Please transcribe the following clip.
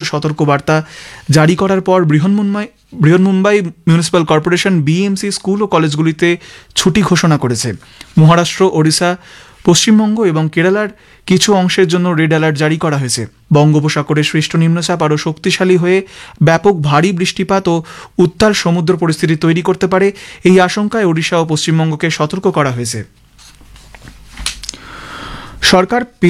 সতর্কবার্তা জারি করার পর Brihanmumbai municipal corporation BMC school ও কলেজগুলিতে ছুটি ঘোষণা করেছে। মহারাষ্ট্র, ওড়িশা, পশ্চিমবঙ্গ এবং কেরালার কিছু অংশের জন্য রেড অ্যালার্ট জারি করা হয়েছে। বঙ্গোপসাগরে সৃষ্ট নিম্নচাপ আরও শক্তিশালী হয়ে ব্যাপক ভারী বৃষ্টিপাত ও উত্তাল সমুদ্র পরিস্থিতি তৈরি করতে পারে, এই আশঙ্কায় ওড়িশা ও পশ্চিমবঙ্গকে সতর্ক করা হয়েছে। সরকার